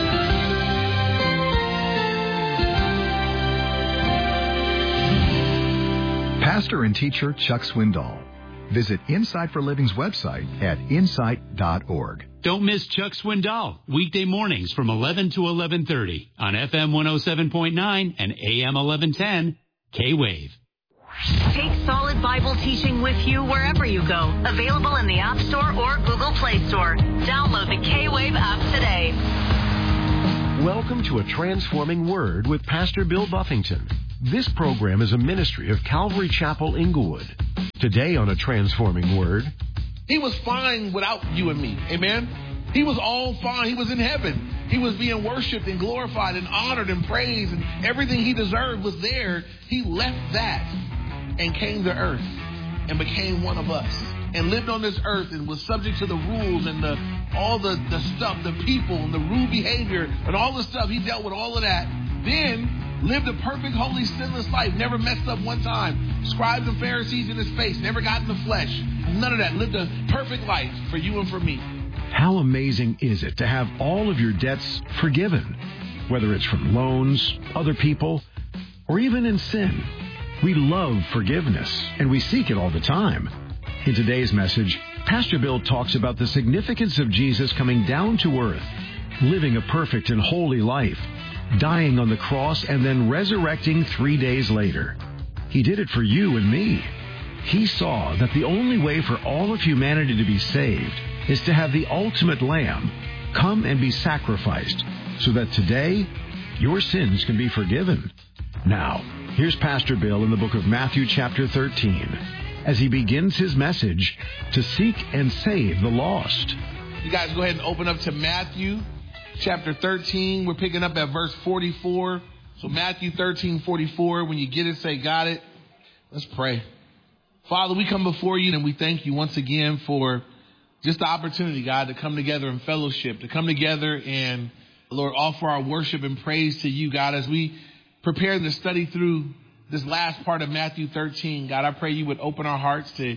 Pastor and teacher Chuck Swindoll. Visit Insight for Living's website at insight.org. Don't miss Chuck Swindoll, weekday mornings from 11 to 11:30 on FM 107.9 and AM 1110, K-Wave. Take solid Bible teaching with you wherever you go. Available in the App Store or Google Play Store. Download the K-Wave app today. Welcome to A Transforming Word with Pastor Bill Buffington. This program is a ministry of Calvary Chapel, Inglewood. Today on A Transforming Word. He was fine without you and me. Amen? He was all fine. He was in heaven. He was being worshiped and glorified and honored and praised, and everything he deserved was there. He left that and came to earth and became one of us and lived on this earth and was subject to the rules and all the stuff, the people and the rude behavior and all the stuff. He dealt with all of that. Then lived a perfect, holy, sinless life. Never messed up one time. Scribes and Pharisees in his face. Never got in the flesh. None of that. Lived a perfect life for you and for me. How amazing is it to have all of your debts forgiven? Whether it's from loans, other people, or even in sin. We love forgiveness, and we seek it all the time. In today's message, Pastor Bill talks about the significance of Jesus coming down to earth, living a perfect and holy life, dying on the cross, and then resurrecting 3 days later. He did it for you and me. He saw that the only way for all of humanity to be saved is to have the ultimate Lamb come and be sacrificed so that today your sins can be forgiven. Now, here's Pastor Bill in the book of Matthew chapter 13 as he begins his message to seek and save the lost. You guys go ahead and open up to Matthew chapter 13. We're picking up at verse 44. So Matthew 13:44. When you get it, say, got it. Let's pray. Father, we come before you and we thank you once again for just the opportunity, God, to come together in fellowship, to come together and, Lord, offer our worship and praise to you, God, as we prepare to study through this last part of Matthew 13. God, I pray you would open our hearts to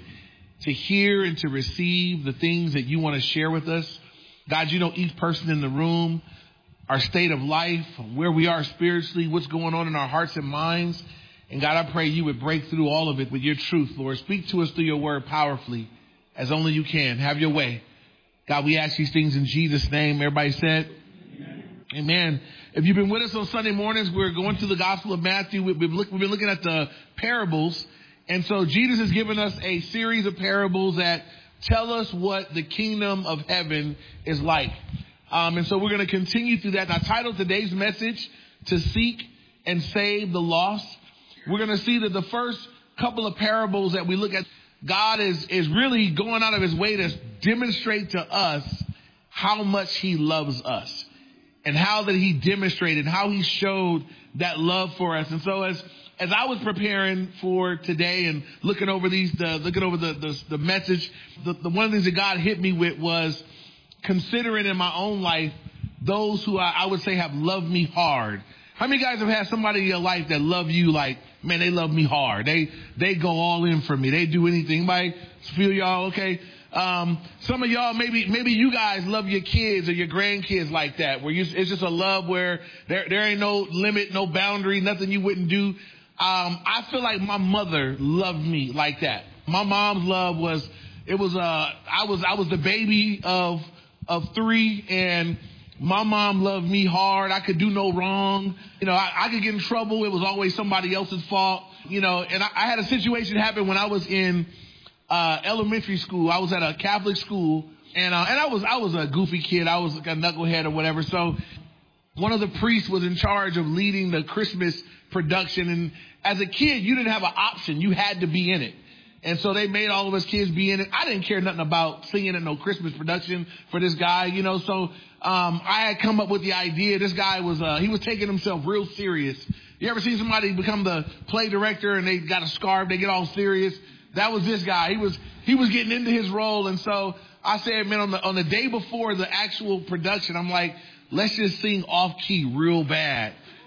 hear and to receive the things that you want to share with us. God, you know each person in the room, our state of life, where we are spiritually, what's going on in our hearts and minds. And God, I pray you would break through all of it with your truth, Lord. Speak to us through your word powerfully as only you can. Have your way. God, we ask these things in Jesus' name. Everybody said, amen. If you've been with us on Sunday mornings, we're going through the Gospel of Matthew. We've been looking at the parables. And so Jesus has given us a series of parables that tell us what the kingdom of heaven is like. And so we're going to continue through that. I titled today's message, To Seek and Save the Lost. We're going to see that the first couple of parables that we look at, God is really going out of his way to demonstrate to us how much he loves us and how that he demonstrated, how he showed that love for us. And so as I was preparing for today and looking over the message, the one of the things that God hit me with was considering in my own life those who I would say have loved me hard. How many guys have had somebody in your life that love you like, man, they love me hard. They go all in for me. They do anything. Anybody feel y'all okay? Some of y'all, maybe you guys love your kids or your grandkids like that, where it's just a love where there ain't no limit, no boundary, nothing you wouldn't do. I feel like my mother loved me like that. My mom's love was I was the baby of three, and my mom loved me hard. I could do no wrong. You know, I could get in trouble. It was always somebody else's fault. You know, and I had a situation happen when I was in elementary school. I was at a Catholic school, and I was a goofy kid. I was like a knucklehead or whatever. So one of the priests was in charge of leading the Christmas production. And as a kid, you didn't have an option. You had to be in it. And so they made all of us kids be in it. I didn't care nothing about singing in no Christmas production for this guy, you know. So I had come up with the idea. This guy he was taking himself real serious. You ever seen somebody become the play director and they got a scarf, they get all serious? That was this guy. He was getting into his role. And so I said, man, on the day before the actual production, I'm like, let's just sing off key real bad.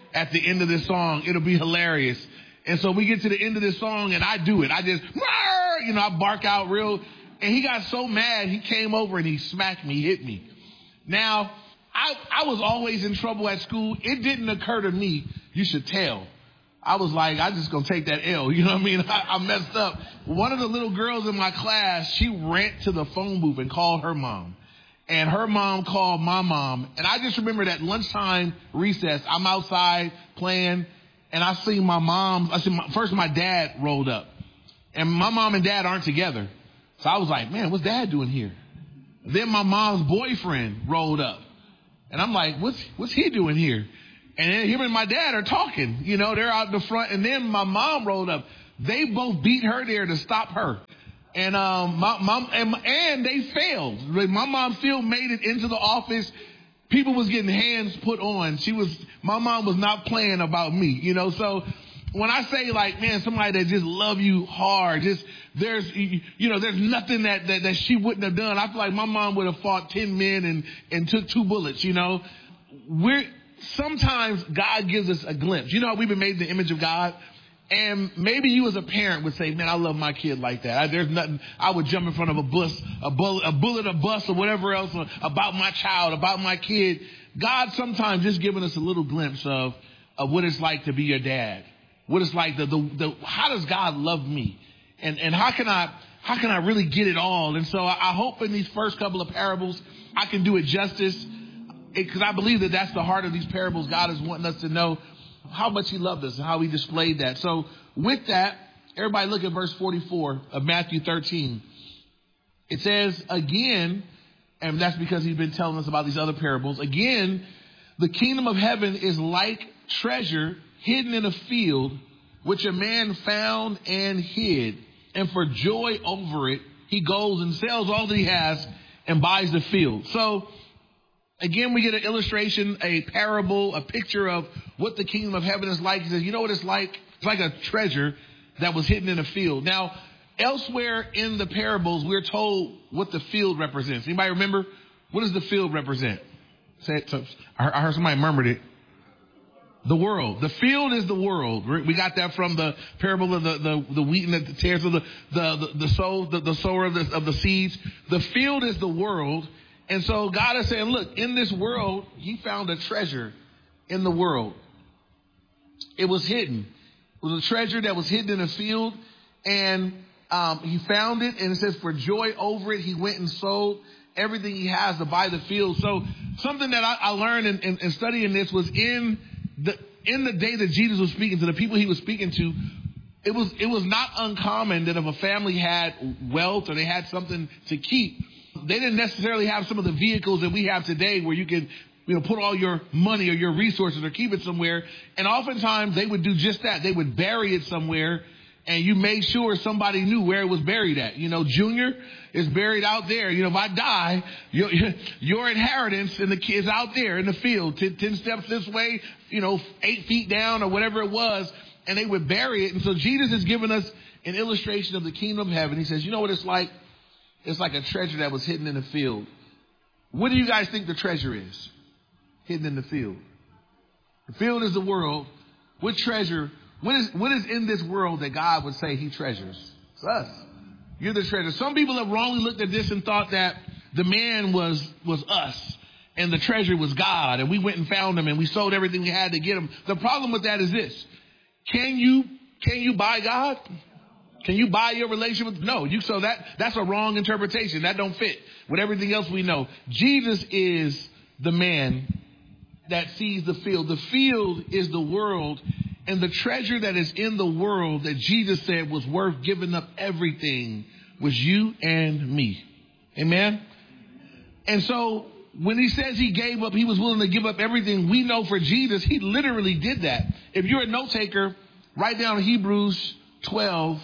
at the end of this song. It'll be hilarious. And so we get to the end of this song and I do it. I just, I bark out real. And he got so mad, he came over and he smacked me, hit me. Now, I was always in trouble at school. It didn't occur to me, you should tell. I was like, I'm just going to take that L. You know what I mean? I messed up. One of the little girls in my class, she ran to the phone booth and called her mom. And her mom called my mom. And I just remember that lunchtime recess, I'm outside playing, and I see my mom. First my dad rolled up. And my mom and dad aren't together. So I was like, man, what's dad doing here? Then my mom's boyfriend rolled up. And I'm like, what's he doing here? And then him and my dad are talking. They're out in the front. And then my mom rolled up. They both beat her there to stop her. And my mom and they failed. My mom still made it into the office. People was getting hands put on. My mom was not playing about me, So when I say like, man, somebody that just love you hard, there's nothing that she wouldn't have done. I feel like my mom would have fought 10 men and took 2 bullets, Sometimes God gives us a glimpse. You know how we've been made in the image of God? And maybe you as a parent would say, man, I love my kid like that. There's nothing, I would jump in front of a bullet, a bus, or whatever else about my child, about my kid. God sometimes just giving us a little glimpse of what it's like to be your dad. What it's like, how does God love me? And how can I really get it all? And so I hope in these first couple of parables, I can do it justice. Because I believe that that's the heart of these parables. God is wanting us to know how much he loved us and how he displayed that. So with that, everybody look at verse 44 of Matthew 13. It says, again, and that's because he's been telling us about these other parables. Again, the kingdom of heaven is like treasure hidden in a field, which a man found and hid. And for joy over it, he goes and sells all that he has and buys the field. So again, we get an illustration, a parable, a picture of what the kingdom of heaven is like. He says, you know what it's like? It's like a treasure that was hidden in a field. Now, elsewhere in the parables, we're told what the field represents. Anybody remember? What does the field represent? Say it. I heard somebody murmured it. The world. The field is the world. We got that from the parable of the wheat and the tares of the sower of the seeds. The field is the world. And so God is saying, look, in this world, he found a treasure in the world. It was hidden. It was a treasure that was hidden in a field. And he found it. And it says, for joy over it, he went and sold everything he has to buy the field. So something that I learned in studying this was in the day that Jesus was speaking to the people he was speaking to, it was not uncommon that if a family had wealth or they had something to keep, they didn't necessarily have some of the vehicles that we have today where you can, put all your money or your resources or keep it somewhere. And oftentimes they would do just that. They would bury it somewhere, and you made sure somebody knew where it was buried at. Junior is buried out there. If I die, your inheritance and the kids out there in the field, 10 steps this way, 8 feet down or whatever it was, and they would bury it. And so Jesus has given us an illustration of the kingdom of heaven. He says, you know what it's like? It's like a treasure that was hidden in the field. What do you guys think the treasure is? Hidden in the field. The field is the world. What treasure? What is in this world that God would say he treasures? It's us. You're the treasure. Some people have wrongly looked at this and thought that the man was us and the treasure was God, and we went and found him and we sold everything we had to get him. The problem with that is this. Can you buy God? Can you buy your relationship? No. So that's a wrong interpretation. That don't fit with everything else we know. Jesus is the man that sees the field. The field is the world, and the treasure that is in the world that Jesus said was worth giving up everything was you and me. Amen? And so when he says he gave up, he was willing to give up everything, we know for Jesus, he literally did that. If you're a note taker, write down Hebrews 12,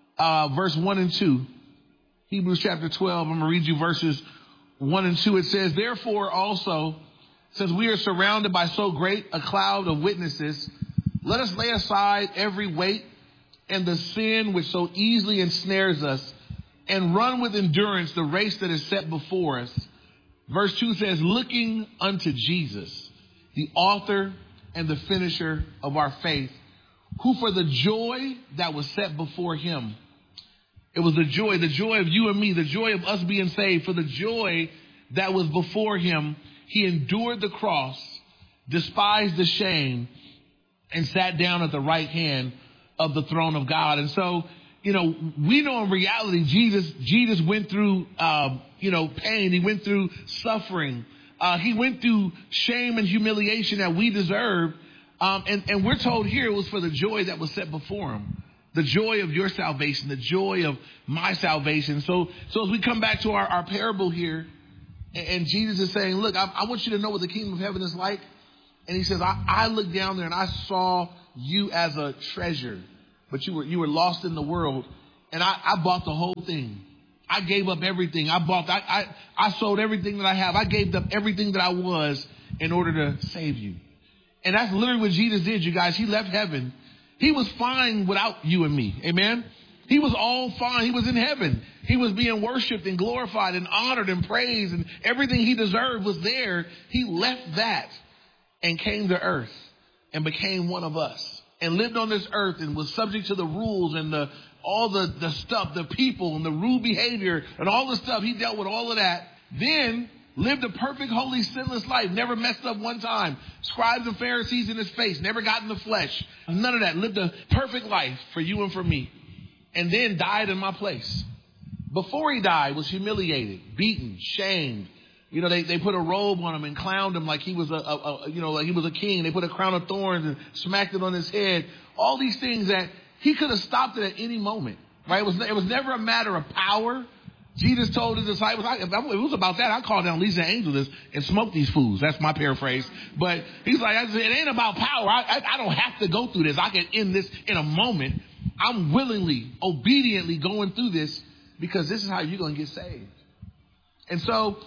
verse 1 and 2. Hebrews chapter 12, I'm going to read you verses 1 and 2. It says, therefore also, since we are surrounded by so great a cloud of witnesses, let us lay aside every weight and the sin which so easily ensnares us, and run with endurance the race that is set before us. Verse 2 says, looking unto Jesus, the author and the finisher of our faith, who for the joy that was set before him. It was the joy of you and me, the joy of us being saved. For the joy that was before him, he endured the cross, despised the shame, and sat down at the right hand of the throne of God. And so, we know in reality, Jesus went through, pain. He went through suffering. He went through shame and humiliation that we deserve. And we're told here it was for the joy that was set before him. The joy of your salvation, the joy of my salvation. So as we come back to our parable here, and Jesus is saying, look, I want you to know what the kingdom of heaven is like. And he says, I looked down there and I saw you as a treasure, but you were lost in the world. And I bought the whole thing. I gave up everything. I sold everything that I have. I gave up everything that I was in order to save you. And that's literally what Jesus did, you guys. He left heaven. He was fine without you and me. Amen. He was all fine. He was in heaven. He was being worshiped and glorified and honored and praised, and everything he deserved was there. He left that and came to earth and became one of us and lived on this earth and was subject to the rules and all the stuff, the people and the rude behavior and all the stuff. He dealt with all of that. Then lived a perfect, holy, sinless life. Never messed up one time. Scribes and Pharisees in his face. Never got in the flesh. None of that. Lived a perfect life for you and for me. And then died in my place. Before he died, was humiliated, beaten, shamed. They put a robe on him and clowned him like he was like he was a king. They put a crown of thorns and smacked it on his head. All these things that he could have stopped it at any moment, right? It was never a matter of power. Jesus told his disciples, if it was about that, I'd call down Lisa Angels and smoke these fools. That's my paraphrase. But he's like, it ain't about power. I don't have to go through this. I can end this in a moment. I'm willingly, obediently going through this because this is how you're going to get saved. And so,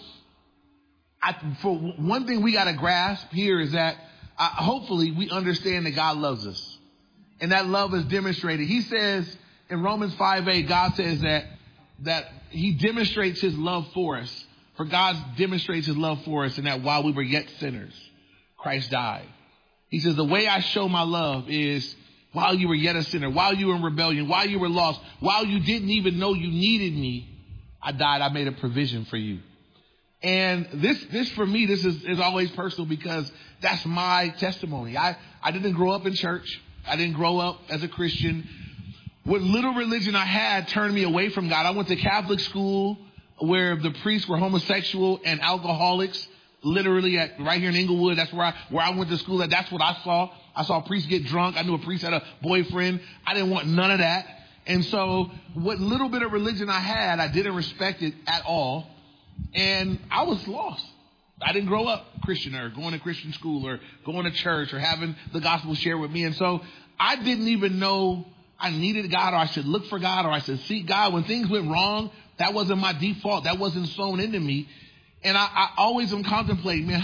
for one thing we got to grasp here is that hopefully we understand that God loves us. And that love is demonstrated. He says in Romans 5:8, God says that he demonstrates his love for us. For God demonstrates his love for us, and that while we were yet sinners, Christ died. He says, the way I show my love is while you were yet a sinner, while you were in rebellion, while you were lost, while you didn't even know you needed me, I died. I made a provision for you. And this for me, this is always personal because that's my testimony. I didn't grow up in church. I didn't grow up as a Christian. What little religion I had turned me away from God. I went to Catholic school where the priests were homosexual and alcoholics, literally right here in Inglewood. That's where I went to school. That's what I saw. I saw priests get drunk. I knew a priest had a boyfriend. I didn't want none of that. And so what little bit of religion I had, I didn't respect it at all. And I was lost. I didn't grow up Christian or going to Christian school or going to church or having the gospel shared with me. And so I didn't even know I needed God or I should look for God or I should seek God. When things went wrong, that wasn't my default. That wasn't sown into me. And I always am contemplating, man,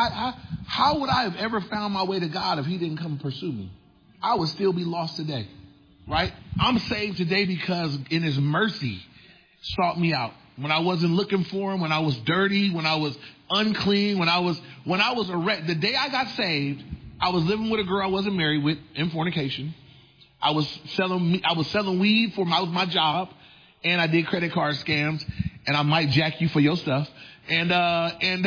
how would I have ever found my way to God if he didn't come pursue me? I would still be lost today, right? I'm saved today because in his mercy sought me out. When I wasn't looking for him, when I was dirty, when I was unclean, when I was a wreck. The day I got saved, I was living with a girl I wasn't married with in fornication. I was selling weed for my job, and I did credit card scams, and I might jack you for your stuff. And I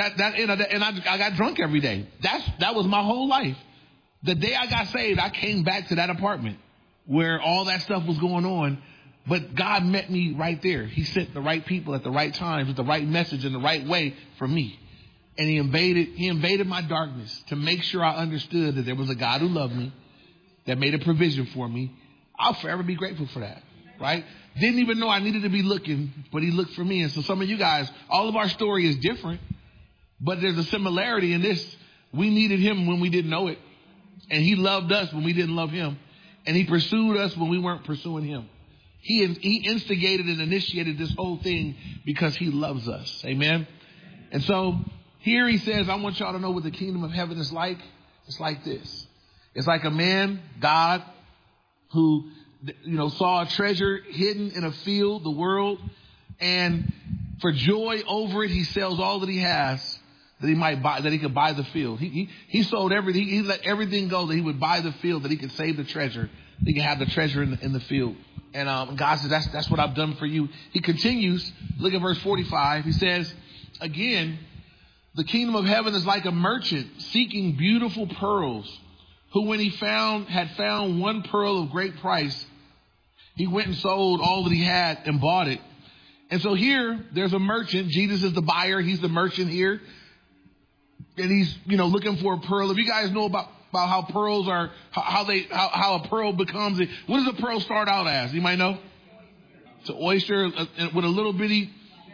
got drunk every day. That was my whole life. The day I got saved, I came back to that apartment where all that stuff was going on. But God met me right there. He sent the right people at the right times with the right message in the right way for me. And he invaded my darkness to make sure I understood that there was a God who loved me, that made a provision for me. I'll forever be grateful for that, right? Didn't even know I needed to be looking, but he looked for me. And so some of you guys, all of our story is different, but there's a similarity in this. We needed him when we didn't know it. And he loved us when we didn't love him. And he pursued us when we weren't pursuing him. He instigated and initiated this whole thing because he loves us. Amen. And so here he says, I want y'all to know what the kingdom of heaven is like. It's like this. It's like a man, God, who, saw a treasure hidden in a field, the world, and for joy over it, he sells all that he has that he could buy the field. He sold everything. He let everything go that he would buy the field, that he could save the treasure. He could have the treasure in the field. And God says, that's what I've done for you. He continues. Look at verse 45. He says, again, the kingdom of heaven is like a merchant seeking beautiful pearls, who when he had found one pearl of great price, he went and sold all that he had and bought it. And so here, there's a merchant. Jesus is the buyer. He's the merchant here. And he's, looking for a pearl. If you guys know about how pearls are, how a pearl becomes, what does a pearl start out as? You might know? It's an oyster with a little bitty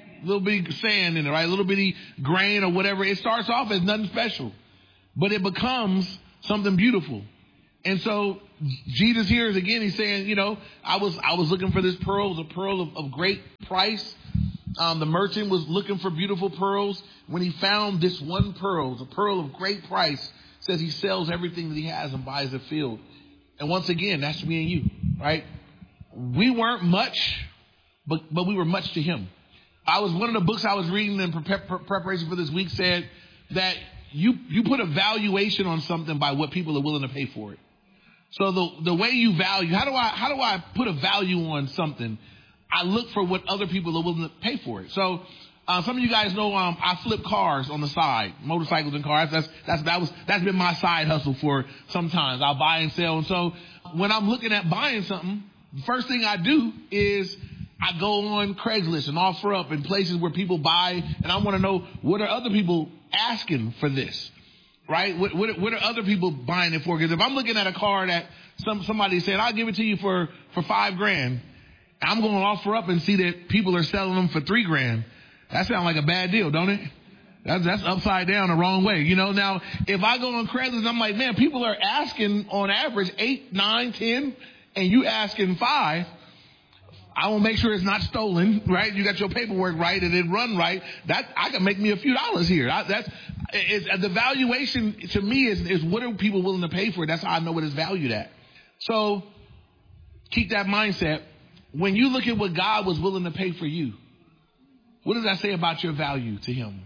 sand in it, right? A little bitty grain or whatever. It starts off as nothing special, but it becomes something beautiful. And so Jesus here is again, he's saying, I was looking for this pearl. It was a pearl of great price. The merchant was looking for beautiful pearls. When he found this one pearl, the pearl of great price, says he sells everything that he has and buys a field. And once again, that's me and you, right? We weren't much, but we were much to him. One of the books I was reading in preparation for this week said that you put a valuation on something by what people are willing to pay for it. So the way you value, how do I put a value on something? I look for what other people are willing to pay for it. So some of you guys know I flip cars on the side, motorcycles and cars. That's been my side hustle for some time. I'll buy and sell. And so when I'm looking at buying something, the first thing I do is I go on Craigslist and offer up in places where people buy, and I want to know, what are other people asking for this, right? What are other people buying it for? Because if I'm looking at a car that somebody said, I'll give it to you for $5,000, I'm going to offer up and see that people are selling them for $3,000. That sounds like a bad deal, don't it? That's upside down the wrong way. Now, if I go on Craigslist, I'm like, man, people are asking on average 8, 9, 10, and you asking 5. I will make sure it's not stolen, right? You got your paperwork right and it run right. That I can make me a few dollars here. The valuation to me is what are people willing to pay for it? That's how I know what it's valued at. So keep that mindset. When you look at what God was willing to pay for you, what does that say about your value to him?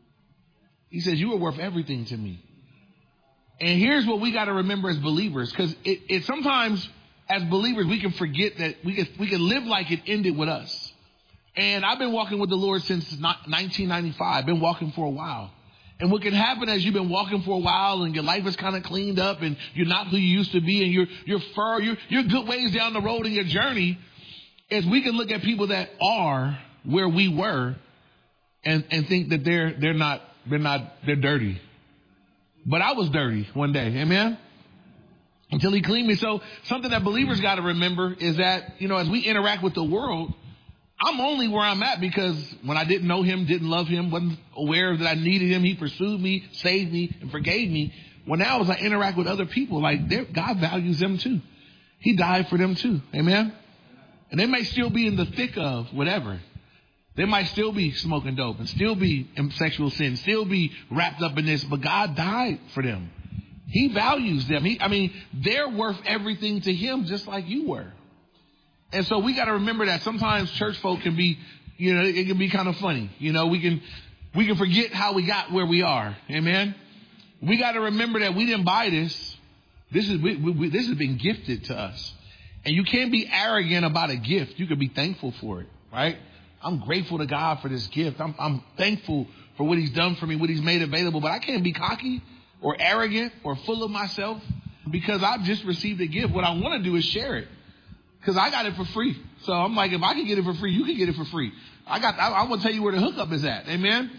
He says, you are worth everything to me. And here's what we got to remember as believers, because it sometimes as believers, we can forget that we can live like it ended with us. And I've been walking with the Lord since 1995. I've been walking for a while. And what can happen as you've been walking for a while and your life is kind of cleaned up and you're not who you used to be and you're good ways down the road in your journey, is we can look at people that are where we were and think that they're dirty. But I was dirty one day. Amen. Until he cleaned me. So something that believers got to remember is that, as we interact with the world, I'm only where I'm at because when I didn't know him, didn't love him, wasn't aware that I needed him, he pursued me, saved me, and forgave me. Well, now as I interact with other people, God values them too. He died for them too. Amen. And they may still be in the thick of whatever. They might still be smoking dope and still be in sexual sin, still be wrapped up in this, but God died for them. He values them. They're worth everything to him, just like you were. And so we got to remember that sometimes church folk can be, it can be kind of funny. We can forget how we got where we are. Amen. We got to remember that we didn't buy this. This has been gifted to us. And you can't be arrogant about a gift. You can be thankful for it, right? I'm grateful to God for this gift. I'm thankful for what he's done for me, what he's made available. But I can't be cocky or arrogant or full of myself because I've just received a gift. What I want to do is share it because I got it for free. So I'm like, if I can get it for free, you can get it for free. I want to tell you where the hookup is at. Amen.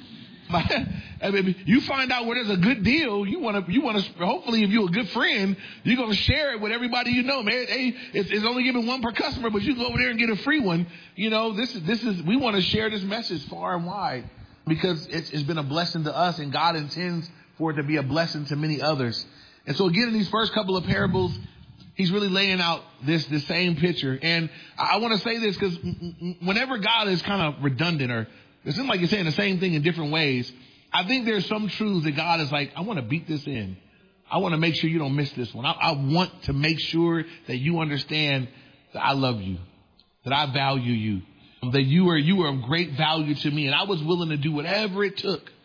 You find out where there's a good deal. You want to, hopefully if you're a good friend, you're going to share it with everybody you know, man. Hey, it's only giving one per customer, but you go over there and get a free one. We want to share this message far and wide because it's been a blessing to us and God intends for it to be a blessing to many others. And so again, in these first couple of parables, he's really laying out this same picture. And I want to say this because whenever God is kind of redundant or it seems like you're saying the same thing in different ways, I think there's some truths that God is like, I want to beat this in. I want to make sure you don't miss this one. I want to make sure that you understand that I love you, that I value you, that you are of great value to me. And I was willing to do whatever it took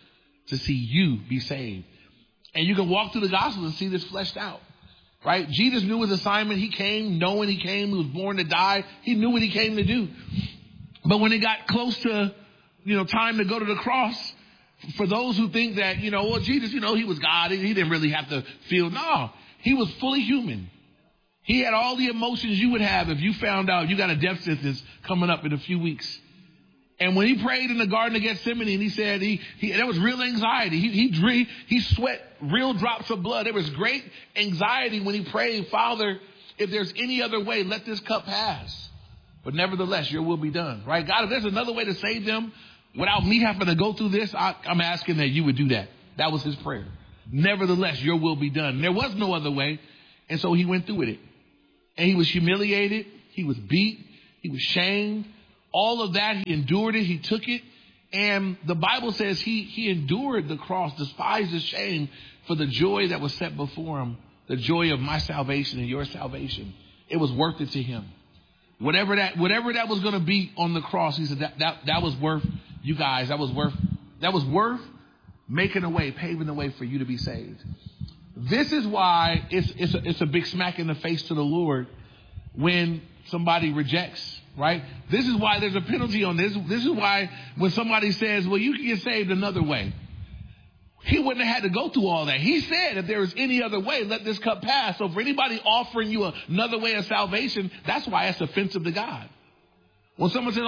to see you be saved. And you can walk through the Gospels and see this fleshed out, right? Jesus knew his assignment. He came knowing he came. He was born to die. He knew what he came to do. But when it got close to, time to go to the cross, for those who think that, well, Jesus, he was God. He didn't really have to feel. No, he was fully human. He had all the emotions you would have if you found out you got a death sentence coming up in a few weeks. And when he prayed in the Garden of Gethsemane, and he said there was real anxiety. He sweat real drops of blood. There was great anxiety when he prayed, Father, if there's any other way, let this cup pass. But nevertheless, your will be done. Right? God, if there's another way to save them without me having to go through this, I'm asking that you would do that. That was his prayer. Nevertheless, your will be done. There was no other way. And so he went through with it. And he was humiliated. He was beat. He was shamed. All of that, he endured it. He took it. And the Bible says he endured the cross, despised the shame for the joy that was set before him, the joy of my salvation and your salvation. It was worth it to him. Whatever that was going to be on the cross, he said that was worth, you guys, that was worth making a way, paving the way for you to be saved. This is why it's a big smack in the face to the Lord when somebody rejects, right? This is why there's a penalty on this. This is why when somebody says, well, you can get saved another way, he wouldn't have had to go through all that. He said, if there is any other way, let this cup pass. So for anybody offering you another way of salvation, that's why it's offensive to God. When someone says,